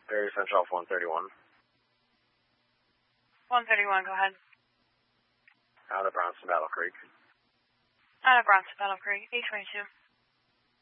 Barry Central 131. 131, go ahead. Out of Bronson Battle Creek. Out of Bronson Battle Creek, 822.